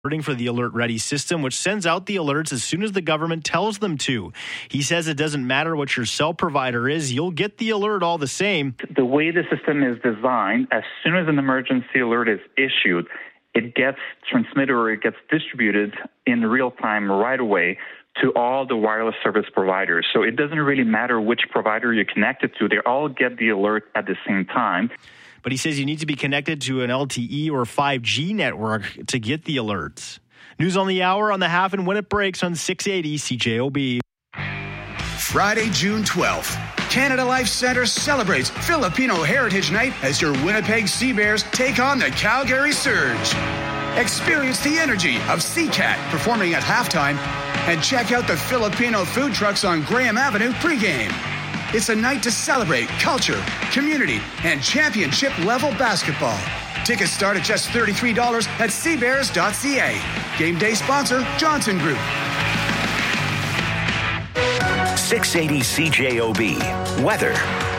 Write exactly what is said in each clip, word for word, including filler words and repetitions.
for the Alert Ready system, which sends out the alerts as soon as the government tells them to. He says it doesn't matter what your cell provider is, you'll get the alert all the same. The way the system is designed, as soon as an emergency alert is issued, it gets transmitted or it gets distributed in real time right away to all the wireless service providers. So it doesn't really matter which provider you're connected to. They all get the alert at the same time. But he says you need to be connected to an L T E or five G network to get the alerts. News on the hour on the half and when it breaks on six eighty C J O B. Friday, June twelfth. Canada Life Centre celebrates Filipino Heritage Night as your Winnipeg Sea Bears take on the Calgary Surge. Experience the energy of Sea Cat performing at halftime and check out the Filipino food trucks on Graham Avenue pregame. It's a night to celebrate culture, community, and championship-level basketball. Tickets start at just thirty-three dollars at seabears dot c a. Game day sponsor, Johnson Group. six eighty C J O B. Weather.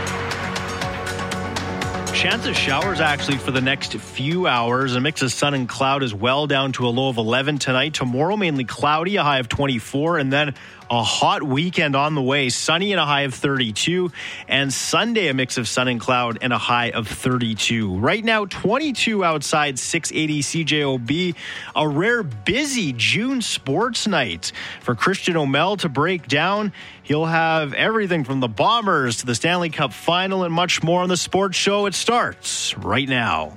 Chance of showers actually for the next few hours. A mix of sun and cloud as well, down to a low of eleven tonight. Tomorrow mainly cloudy, a high of twenty-four, and then a hot weekend on the way. Sunny and a high of thirty-two, and Sunday a mix of sun and cloud and a high of thirty-two. Right now twenty-two outside six eighty C J O B. A rare busy June sports night for Christian O'Mell to break down. He'll have everything from the Bombers to the Stanley Cup Final and much more on the sports show. It starts right now.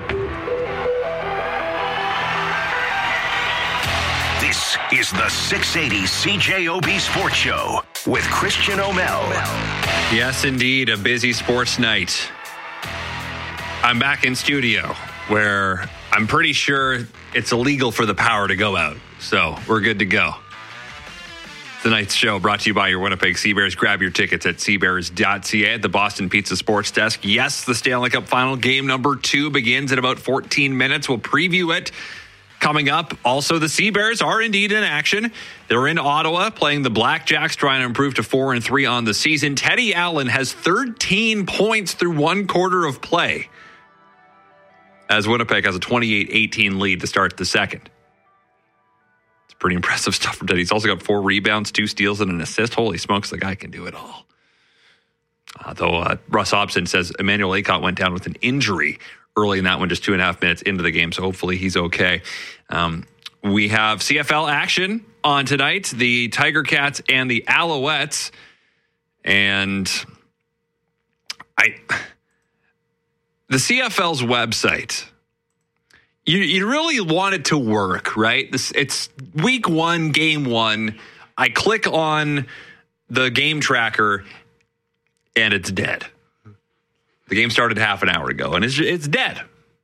This is the six eighty C J O B Sports Show with Christian O'Mell. Yes, indeed, a busy sports night. I'm back in studio where I'm pretty sure it's illegal for the power to go out, so we're good to go. Tonight's show brought to you by your Winnipeg Sea Bears. Grab your tickets at seabears dot c a at the Boston Pizza Sports Desk. Yes, the Stanley Cup Final game number two begins in about fourteen minutes. We'll preview it coming up. Also, the Sea Bears are indeed in action. They're in Ottawa playing the Blackjacks, trying to improve to four and three on the season. Teddy Allen has thirteen points through one quarter of play, as Winnipeg has a twenty-eight eighteen lead to start the second. Pretty impressive stuff from Teddy. He's also got four rebounds, two steals, and an assist. Holy smokes, the guy can do it all. Uh, though uh, Russ Hobson says Emmanuel Aycott went down with an injury early in that one, just two and a half minutes into the game, so hopefully he's okay. Um, we have C F L action on tonight, the Tiger Cats and the Alouettes. And I, the C F L's website... You, you really want it to work, right? This, it's week one, game one. I click on the game tracker, and it's dead. The game started half an hour ago, and it's it's dead.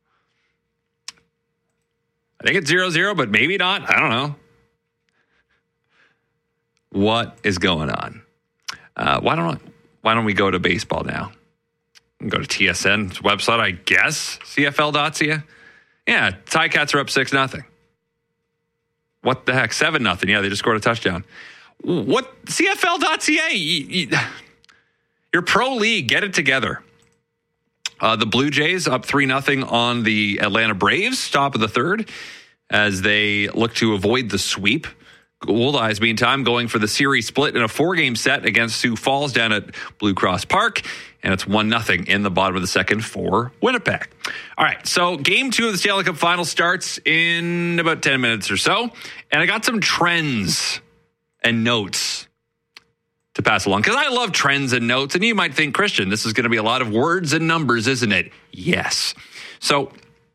I think it's zero zero, but maybe not. I don't know. What is going on? Uh, why don't Why don't we go to baseball now? Go to T S N's website, I guess, C F L dot C A. Yeah, Ticats are up six nothing. What the heck? seven nothing. Yeah, they just scored a touchdown. What? C F L dot C A. Your pro league. Get it together. Uh, the Blue Jays up three nothing on the Atlanta Braves, top of the third, as they look to avoid the sweep. Gold Eyes, meantime, going for the series split in a four-game set against Sioux Falls down at Blue Cross Park. And it's one nothing in the bottom of the second for Winnipeg. All right, so game two of the Stanley Cup Final starts in about ten minutes or so. And I got some trends and notes to pass along, because I love trends and notes. And you might think, Christian, this is going to be a lot of words and numbers, isn't it? Yes. So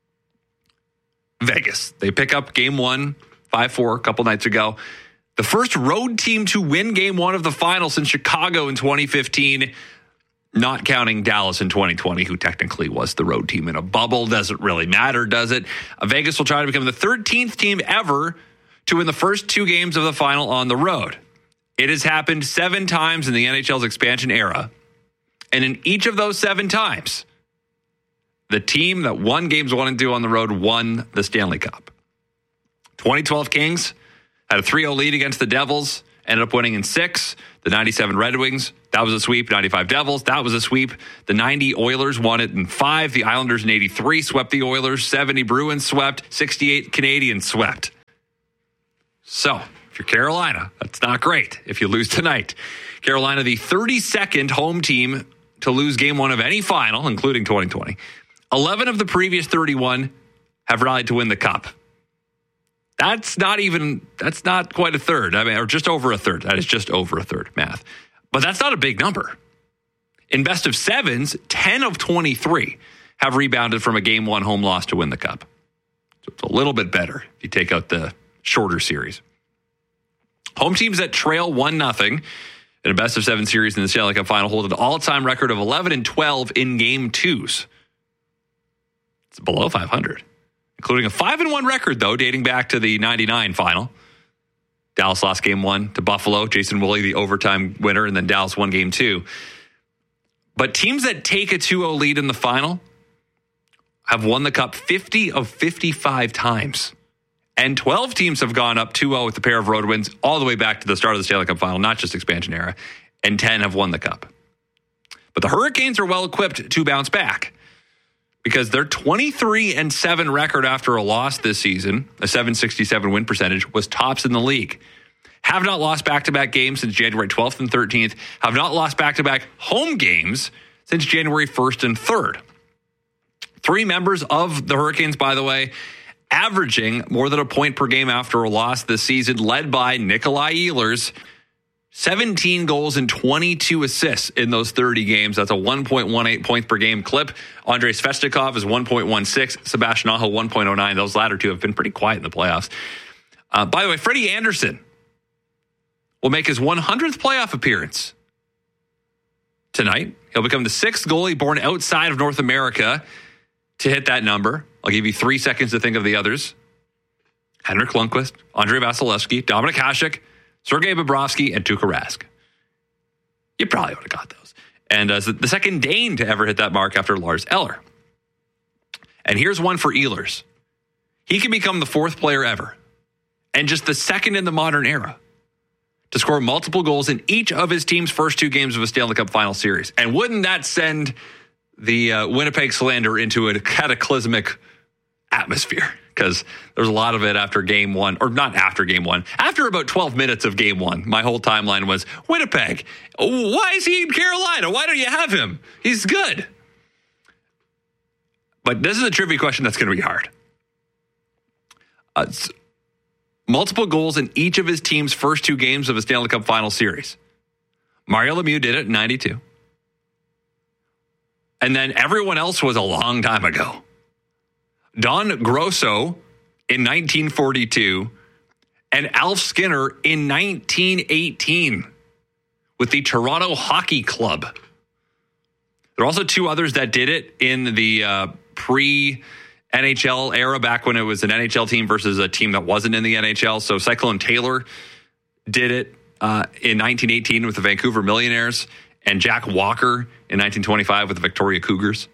Vegas, they pick up game one, five four, a couple nights ago. The first road team to win game one of the final since Chicago in twenty fifteen. Not counting Dallas in twenty twenty, who technically was the road team in a bubble. Doesn't really matter, does it? Uh, Vegas will try to become the thirteenth team ever to win the first two games of the final on the road. It has happened seven times in the N H L's expansion era. And in each of those seven times, the team that won games one and two on the road won the Stanley Cup. twenty twelve Kings had a three oh lead against the Devils, ended up winning in six. The ninety-seven Red Wings, that was a sweep. ninety-five Devils, that was a sweep. The ninety Oilers won it in five. The Islanders in eighty-three swept the Oilers. seventy Bruins swept. sixty-eight Canadiens swept. So, if you're Carolina, that's not great if you lose tonight. Carolina, the thirty-second home team to lose game one of any final, including twenty twenty. eleven of the previous thirty-one have rallied to win the cup. That's not even, that's not quite a third. I mean, or just over a third. That is just over a third, math. But that's not a big number. In best of sevens, ten of twenty-three have rebounded from a game one home loss to win the cup. So it's a little bit better if you take out the shorter series. Home teams that trail one nothing in a best of seven series in the Stanley Cup final hold an all-time record of eleven and twelve in game twos. It's below five hundred, including a five and one record, though, dating back to the ninety-nine final. Dallas lost game one to Buffalo. Jason Woolley, the overtime winner, and then Dallas won game two. But teams that take a two oh lead in the final have won the cup fifty of fifty-five times. And twelve teams have gone up two oh with a pair of road wins all the way back to the start of the Stanley Cup final, not just expansion era. And ten have won the cup. But the Hurricanes are well equipped to bounce back because their twenty-three and seven record after a loss this season, a seven sixty-seven win percentage, was tops in the league. Have not lost back-to-back games since January twelfth and thirteenth. Have not lost back-to-back home games since January first and third. Three members of the Hurricanes, by the way, averaging more than a point per game after a loss this season, led by Nikolai Ehlers. seventeen goals and twenty-two assists in those thirty games. That's a one point one eight points per game clip. Andrei Svechnikov is one point one six. Sebastian Aho, one point oh nine. Those latter two have been pretty quiet in the playoffs. Uh, by the way, Freddie Anderson will make his one hundredth playoff appearance tonight. He'll become the sixth goalie born outside of North America to hit that number. I'll give you three seconds to think of the others. Henrik Lundqvist, Andrei Vasilevsky, Dominik Hasek, Sergei Bobrovsky, and Tuukka Rask. You probably would have got those. And uh, the second Dane to ever hit that mark after Lars Eller. And here's one for Ehlers. He can become the fourth player ever, and just the second in the modern era, to score multiple goals in each of his team's first two games of a Stanley Cup final series. And wouldn't that send the uh, Winnipeg slander into a cataclysmic atmosphere? Because there's a lot of it after game one, or not after game one, after about twelve minutes of game one. My whole timeline was, Winnipeg, why is he in Carolina? Why don't you have him? He's good. But this is a trivia question that's going to be hard. Uh, multiple goals in each of his team's first two games of a Stanley Cup final series. Mario Lemieux did it in ninety-two. And then everyone else was a long time ago. Don Grosso in nineteen forty-two and Alf Skinner in nineteen eighteen with the Toronto Hockey Club. There are also two others that did it in the uh, pre-N H L era, back when it was an N H L team versus a team that wasn't in the N H L. So Cyclone Taylor did it uh, in nineteen eighteen with the Vancouver Millionaires, and Jack Walker in nineteen twenty-five with the Victoria Cougars.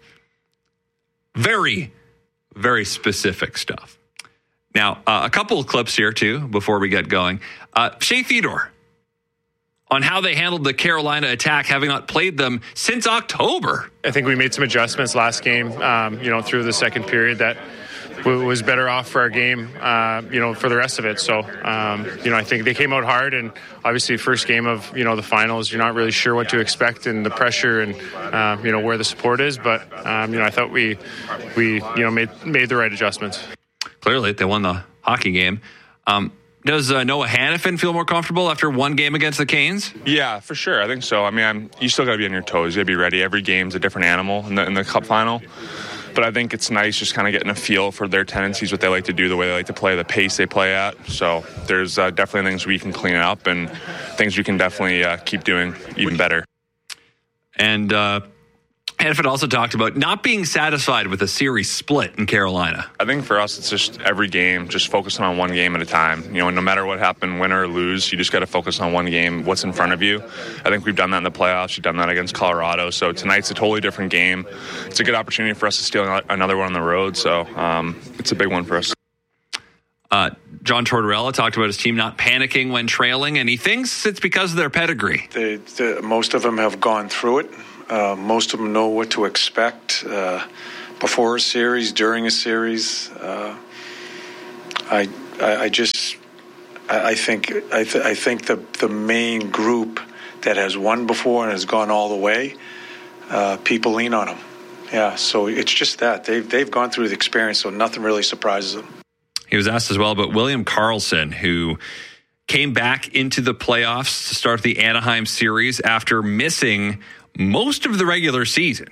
Very Very specific stuff. Now, uh, a couple of clips here, too, before we get going. Uh, Shea Theodore on how they handled the Carolina attack, having not played them since October. I think we made some adjustments last game, um, you know, through the second period that w- was better off for our game, uh, you know, for the rest of it. So, um, you know, I think they came out hard, and obviously first game of, you know, the finals, you're not really sure what to expect and the pressure and, uh, you know, where the support is. But, um, you know, I thought we, we, you know, made, made the right adjustments. Clearly, they won the hockey game. Um, does uh, Noah Hannafin feel more comfortable after one game against the Canes? Yeah, for sure. I think so. I mean, I'm, you still got to be on your toes. You got to be ready. Every game's a different animal in the, in the Cup final. But I think it's nice just kind of getting a feel for their tendencies, what they like to do, the way they like to play, the pace they play at. So there's uh, definitely things we can clean up and things we can definitely uh, keep doing even better. And uh, Hannafin also talked about not being satisfied with a series split in Carolina. I think for us, it's just every game, just focusing on one game at a time. You know, no matter what happened, win or lose, you just got to focus on one game, what's in front of you. I think we've done that in the playoffs. We've done that against Colorado. So tonight's a totally different game. It's a good opportunity for us to steal another one on the road. So um, it's a big one for us. Uh, John Tortorella talked about his team not panicking when trailing, and he thinks it's because of their pedigree. They, they, most of them have gone through it. Uh, most of them know what to expect uh, before a series, during a series. Uh, I, I, I just, I, I think I, th- I think the the main group that has won before and has gone all the way, uh, people lean on them. Yeah, so it's just that they've they've gone through the experience, so nothing really surprises them. He was asked as well about William Karlsson, who came back into the playoffs to start the Anaheim series after missing most of the regular season.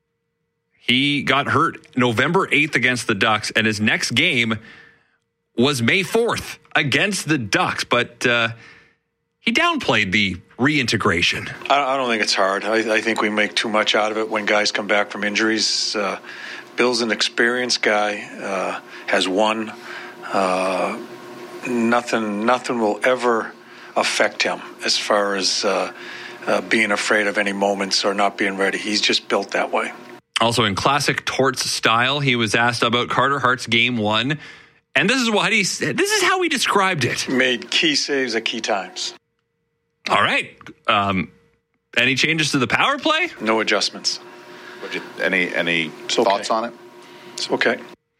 He got hurt November eighth against the Ducks, and his next game was May fourth against the Ducks. But uh, he downplayed the reintegration. I, I don't think it's hard. I, I think we make too much out of it when guys come back from injuries. Uh, Bill's an experienced guy, uh, has won. Uh, nothing, nothing will ever affect him as far as uh, uh, being afraid of any moments or not being ready. He's just built that way. Also in classic Torts style, he was asked about Carter Hart's game one. And this is what he said. This is how he described it. Made key saves at key times. All right. Um, any changes to the power play? No adjustments. You, any any it's okay. thoughts on it? It's okay.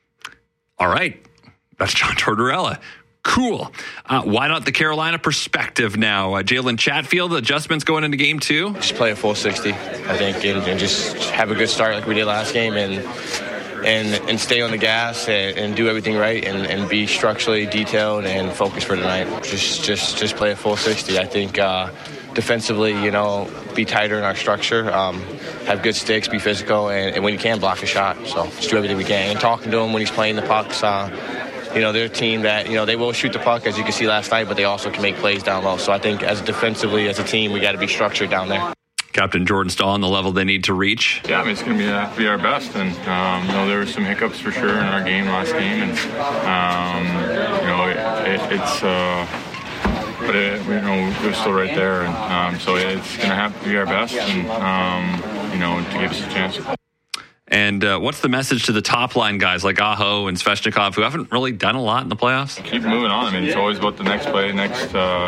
All right. That's John Tortorella. Cool. Uh, why not the Carolina perspective now? Uh, Jalen Chatfield, adjustments going into game two? Just play a full sixty, I think, and, and just have a good start like we did last game and and and stay on the gas and, and do everything right and, and be structurally detailed and focused for tonight. Just just just play a full sixty. I think uh, defensively, you know, be tighter in our structure, um, have good sticks, be physical, and, and when you can, block a shot. So just do everything we can. And talking to him when he's playing the pucks, uh, you know, they're a team that, you know, they will shoot the puck, as you can see last night, but they also can make plays down low. So I think as defensively, as a team, we got to be structured down there. Captain Jordan Staal on the level they need to reach. Yeah, I mean, it's going to be, uh, be our best. And, um, you know, there were some hiccups for sure in our game last game. And, um, you know, it, it, it's, uh, but, it, you know, we're still right there. And um, so it's going to have to be our best and, um, you know, to give us a chance. And uh, what's the message to the top line guys like Aho and Svechnikov, who haven't really done a lot in the playoffs? Keep moving on. I mean, it's always about the next play, next uh,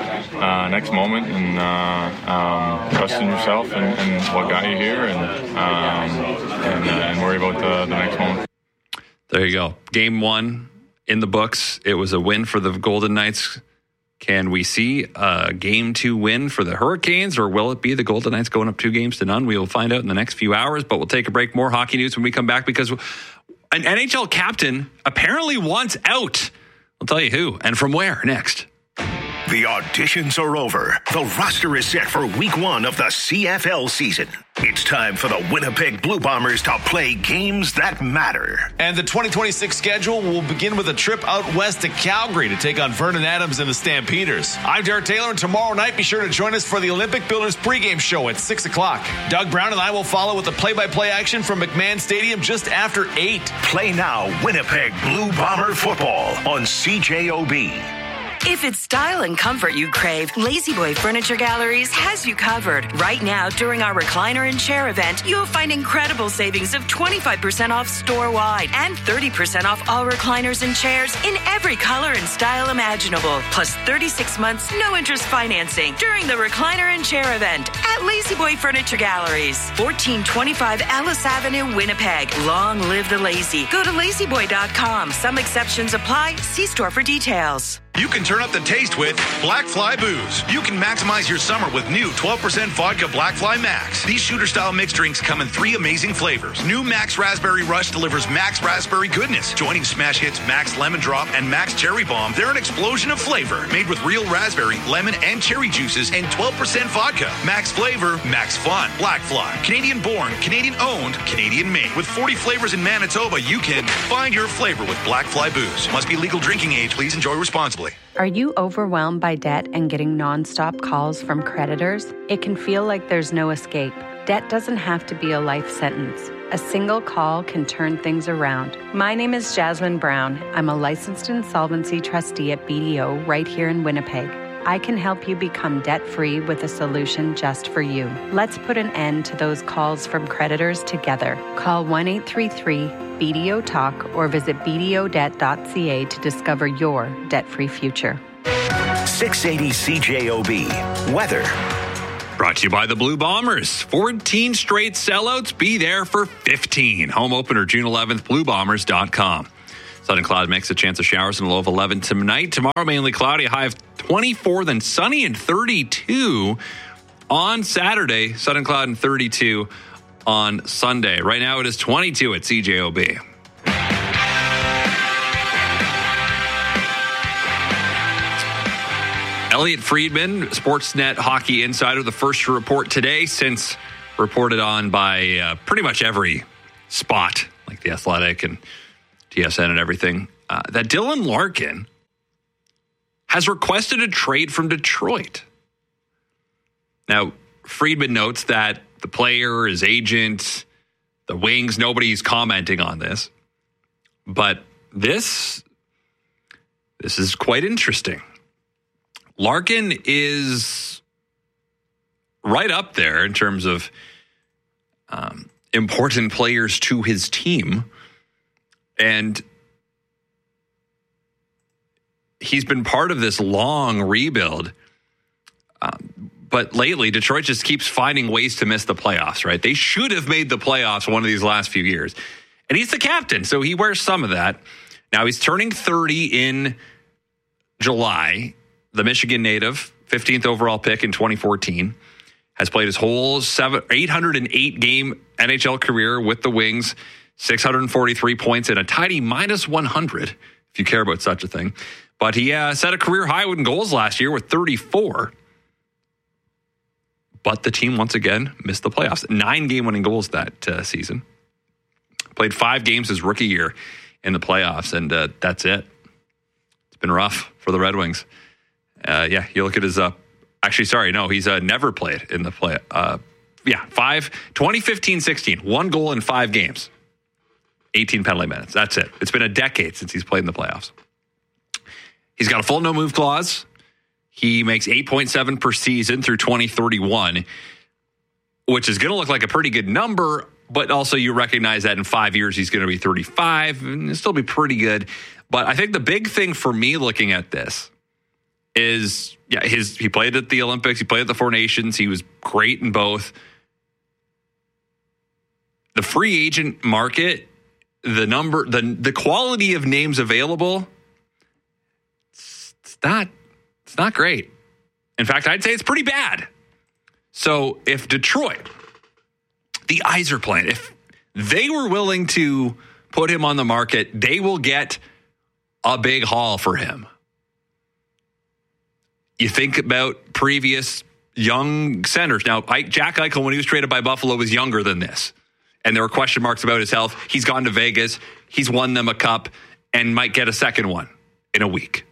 uh, next moment, and uh, um, trust in yourself and, and what got you here, and um, and, uh, and worry about the, the next moment. There you go. Game one in the books. It was a win for the Golden Knights. Can we see a game two win for the Hurricanes, or will it be the Golden Knights going up two games to none? We will find out in the next few hours, but we'll take a break. More hockey news when we come back, because an N H L captain apparently wants out. I'll tell you who and from where next. The auditions are over. The roster is set for week one of the C F L season. It's time for the Winnipeg Blue Bombers to play games that matter. And the twenty twenty-six schedule will begin with a trip out west to Calgary to take on Vernon Adams and the Stampeders. I'm Derek Taylor, and tomorrow night be sure to join us for the Olympic Builders pregame show at six o'clock. Doug Brown and I will follow with the play-by-play action from McMahon Stadium just after eight. Play now Winnipeg Blue Bomber football on C J O B. If it's style and comfort you crave, Lazy Boy Furniture Galleries has you covered. Right now, during our recliner and chair event, you'll find incredible savings of twenty-five percent off store-wide and thirty percent off all recliners and chairs in every color and style imaginable. Plus thirty-six months, no interest financing during the recliner and chair event at Lazy Boy Furniture Galleries. fourteen twenty-five Ellis Avenue, Winnipeg. Long live the lazy. Go to lazy boy dot com. Some exceptions apply. See store for details. You can turn up the taste with Black Fly Booze. You can maximize your summer with new twelve percent vodka Black Fly Max. These shooter-style mixed drinks come in three amazing flavors. New Max Raspberry Rush delivers Max Raspberry goodness. Joining smash hits Max Lemon Drop and Max Cherry Bomb, they're an explosion of flavor. Made with real raspberry, lemon, and cherry juices and twelve percent vodka. Max flavor, max fun. Black Fly. Canadian-born, Canadian-owned, Canadian-made. With forty flavors in Manitoba, you can find your flavor with Black Fly Booze. Must be legal drinking age. Please enjoy responsibly. Are you overwhelmed by debt and getting nonstop calls from creditors? It can feel like there's no escape. Debt doesn't have to be a life sentence. A single call can turn things around. My name is Jasmine Brown. I'm a licensed insolvency trustee at B D O right here in Winnipeg. I can help you become debt-free with a solution just for you. Let's put an end to those calls from creditors together. Call one eight three three B D O talk or visit b d o debt dot c a to discover your debt-free future. six eighty C J O B. Weather. Brought to you by the Blue Bombers. fourteen straight sellouts. Be there for fifteen. Home opener June eleventh, blue bombers dot com. Sun and cloud mix, a chance of showers and a low of eleven tonight. Tomorrow, mainly cloudy, a high of twenty-four, then sunny and thirty-two on Saturday. Sun and cloud and thirty-two on Sunday. Right now, it is twenty-two at C J O B. Elliot Friedman, Sportsnet hockey insider, the first to report today, since reported on by uh, pretty much every spot, like The Athletic and T S N and everything, uh, that Dylan Larkin has requested a trade from Detroit. Now, Friedman notes that the player, his agent, the Wings, nobody's commenting on this. But this, this is quite interesting. Larkin is right up there in terms of um, important players to his team. And he's been part of this long rebuild. Um, but lately, Detroit just keeps finding ways to miss the playoffs, right? They should have made the playoffs one of these last few years. And he's the captain, so he wears some of that. Now, he's turning thirty in July. The Michigan native, fifteenth overall pick in twenty fourteen, has played his whole seven, eight hundred eight game N H L career with the Wings, six hundred forty-three points and a tidy minus one hundred, if you care about such a thing. But he uh, set a career high in goals last year with thirty-four. But the team once again missed the playoffs. Nine game-winning goals that uh, season. Played five games his rookie year in the playoffs, and uh, that's it. It's been rough for the Red Wings. Uh, yeah, you look at his, uh, actually, sorry, no, he's uh, never played in the play. Uh, yeah, five, twenty fifteen sixteen, one goal in five games, eighteen penalty minutes. That's it. It's been a decade since he's played in the playoffs. He's got a full no-move clause. He makes eight point seven per season through twenty thirty-one, which is going to look like a pretty good number, but also you recognize that in five years he's going to be thirty-five and it'll still be pretty good. But I think the big thing for me looking at this is, yeah, his he played at the Olympics, he played at the Four Nations, he was great in both. The free agent market, the number, the the quality of names available, it's, it's not it's not great. In fact, I'd say it's pretty bad. So if Detroit, the Yzer plan, if they were willing to put him on the market, they will get a big haul for him. You think about previous young centers. Now, Ike, Jack Eichel, when he was traded by Buffalo, was younger than this. And there were question marks about his health. He's gone to Vegas. He's won them a cup and might get a second one in a week.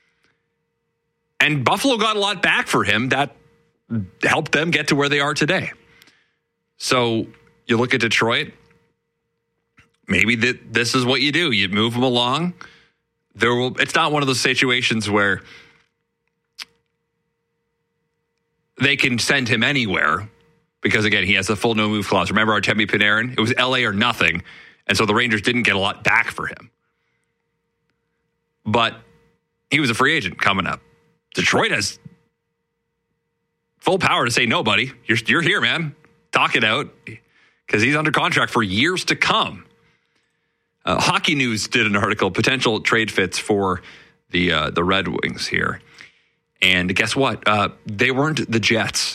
And Buffalo got a lot back for him that helped them get to where they are today. So you look at Detroit, maybe that this is what you do. You move them along. There will. It's not one of those situations where they can send him anywhere because, again, he has a full no-move clause. Remember Artemi Panarin? It was L A or nothing, and so the Rangers didn't get a lot back for him. But he was a free agent coming up. Detroit has full power to say, no, buddy, you're, you're here, man. Talk it out, because he's under contract for years to come. Uh, Hockey News did an article, potential trade fits for the uh, the Red Wings here. And guess what? Uh, they weren't the Jets.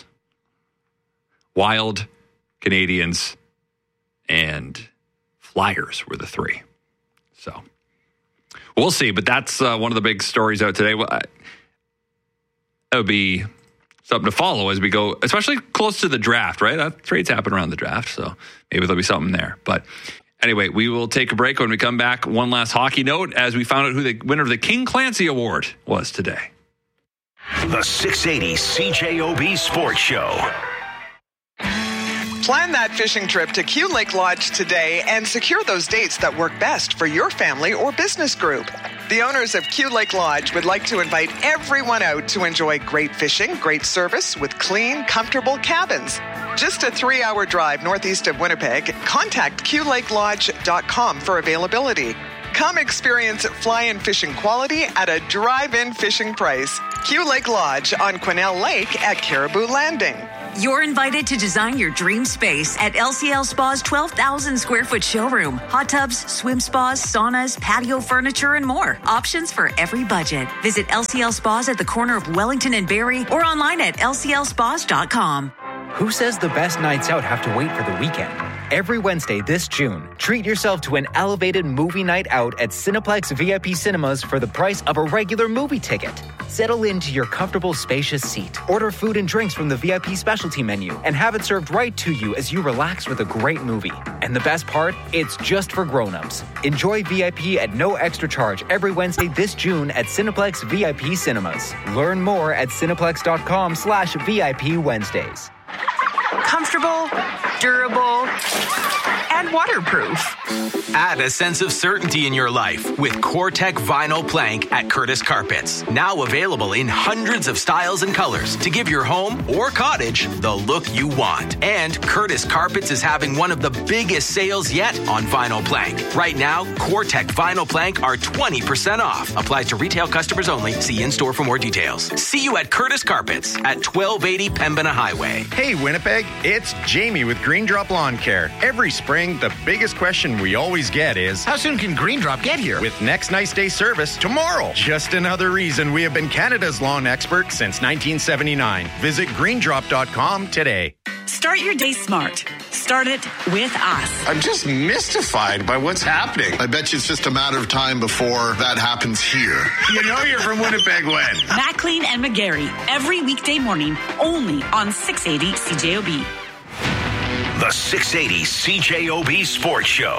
Wild, Canadians, and Flyers were the three. So we'll see. But that's uh, one of the big stories out today. Well, I, that would be something to follow as we go, especially close to the draft, right? Uh, trades happen around the draft, so maybe there'll be something there. But anyway, we will take a break. When we come back, one last hockey note as we found out who the winner of the King Clancy Award was today. The six eighty C J O B Sports Show. Plan that fishing trip to Q Lake Lodge today and secure those dates that work best for your family or business group. The owners of Q Lake Lodge would like to invite everyone out to enjoy great fishing, great service with clean, comfortable cabins. Just a three-hour drive northeast of Winnipeg. Contact Q Lake Lodge dot com for availability. Come experience fly-in fishing quality at a drive-in fishing price. Q Lake Lodge on Quesnel Lake at Caribou Landing. You're invited to design your dream space at L C L Spa's twelve thousand square foot showroom. Hot tubs, swim spas, saunas, patio furniture, and more. Options for every budget. Visit L C L Spas at the corner of Wellington and Barrie or online at L C L spas dot com. Who says the best nights out have to wait for the weekend? Every Wednesday this June, treat yourself to an elevated movie night out at Cineplex V I P Cinemas for the price of a regular movie ticket. Settle into your comfortable, spacious seat. Order food and drinks from the V I P specialty menu and have it served right to you as you relax with a great movie. And the best part? It's just for grown-ups. Enjoy V I P at no extra charge every Wednesday this June at Cineplex V I P Cinemas. Learn more at cineplex.com slash VIP Wednesdays. Comfortable, durable, and waterproof. Add a sense of certainty in your life with CoreTech Vinyl Plank at Curtis Carpets. Now available in hundreds of styles and colors to give your home or cottage the look you want. And Curtis Carpets is having one of the biggest sales yet on vinyl plank. Right now, CoreTech Vinyl Plank are twenty percent off. Applies to retail customers only. See in-store for more details. See you at Curtis Carpets at twelve eighty Pembina Highway. Hey, Winnipeg, it's Jamie with Green Drop Lawn Care. Every spring, the biggest question we always get is, how soon can Green Drop get here? With next nice day service tomorrow. Just another reason we have been Canada's lawn expert since nineteen seventy-nine. Visit green drop dot com today. Start your day smart. Start it with us. I'm just mystified by what's happening. I bet you it's just a matter of time before that happens here. You know you're from Winnipeg when? Maclean and McGarry, every weekday morning, only on six eighty C J O B. The six eighty C J O B Sports Show.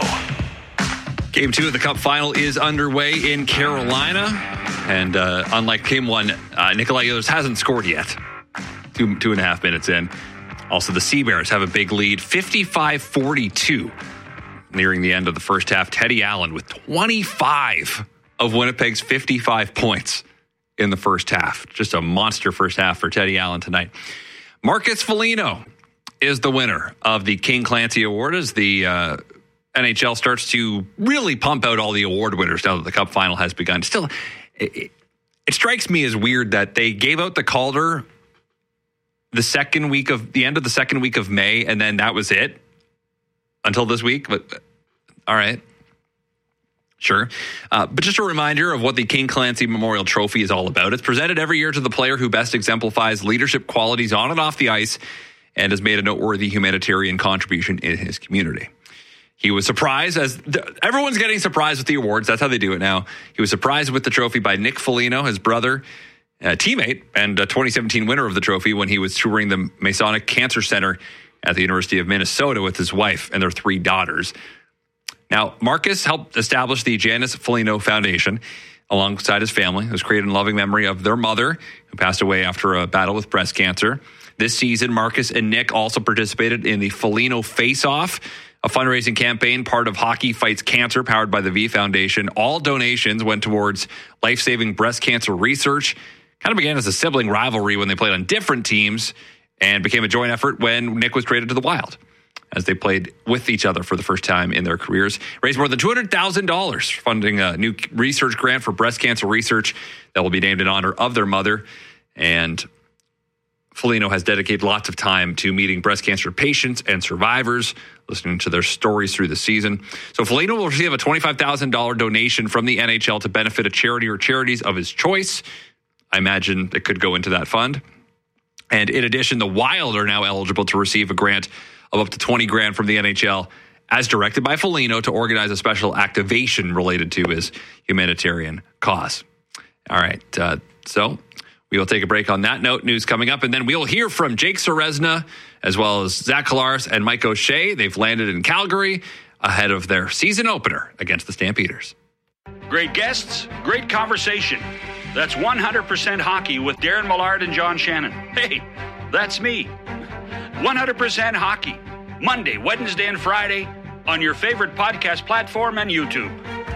Game two of the Cup final is underway in Carolina. And uh, unlike Game one, uh, Nikolai Ehlers hasn't scored yet. Two, two and a half minutes in. Also, the Sea Bears have a big lead, fifty-five forty-two. Nearing the end of the first half, Teddy Allen with twenty-five of Winnipeg's fifty-five points in the first half. Just a monster first half for Teddy Allen tonight. Marcus Foligno is the winner of the King Clancy Award as the uh, N H L starts to really pump out all the award winners now that the Cup final has begun. Still, it, it strikes me as weird that they gave out the Calder the second week of the end of the second week of May, and then that was it until this week. But all right, sure. Uh, but just a reminder of what the King Clancy Memorial Trophy is all about. It's presented every year to the player who best exemplifies leadership qualities on and off the ice and has made a noteworthy humanitarian contribution in his community. He was surprised, as th- everyone's getting surprised with the awards. That's how they do it now. He was surprised with the trophy by Nick Foligno, his brother, a teammate, and a twenty seventeen winner of the trophy when he was touring the Masonic Cancer Center at the University of Minnesota with his wife and their three daughters. Now, Marcus helped establish the Janice Foligno Foundation alongside his family. It was created in loving memory of their mother, who passed away after a battle with breast cancer. This season, Marcus and Nick also participated in the Foligno Face-Off, a fundraising campaign part of Hockey Fights Cancer, powered by the V Foundation. All donations went towards life-saving breast cancer research. Kind of began as a sibling rivalry when they played on different teams and became a joint effort when Nick was traded to the Wild, as they played with each other for the first time in their careers. Raised more than two hundred thousand dollars funding a new research grant for breast cancer research that will be named in honor of their mother. And Foligno has dedicated lots of time to meeting breast cancer patients and survivors, listening to their stories through the season. So Foligno will receive a twenty-five thousand dollars donation from the N H L to benefit a charity or charities of his choice. I imagine it could go into that fund. And in addition, the Wild are now eligible to receive a grant of up to twenty grand from the N H L, as directed by Foligno, to organize a special activation related to his humanitarian cause. All right, uh, so we will take a break on that note. News coming up, and then we'll hear from Jake Serezna, as well as Zach Collaros and Mike O'Shea. They've landed in Calgary ahead of their season opener against the Stampeders. Great guests, great conversation. That's one hundred percent Hockey with Darren Millard and John Shannon. Hey, that's me. one hundred percent Hockey, Monday, Wednesday, and Friday on your favorite podcast platform and YouTube.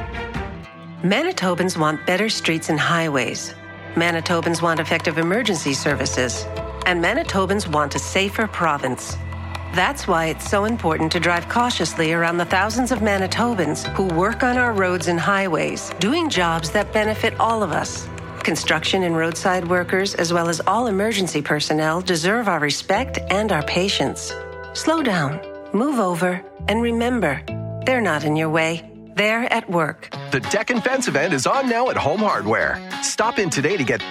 Manitobans want better streets and highways. Manitobans want effective emergency services. And Manitobans want a safer province. That's why it's so important to drive cautiously around the thousands of Manitobans who work on our roads and highways, doing jobs that benefit all of us. Construction and roadside workers, as well as all emergency personnel, deserve our respect and our patience. Slow down, move over, and remember, they're not in your way. They're at work. The Deck and Fence event is on now at Home Hardware. Stop in today to get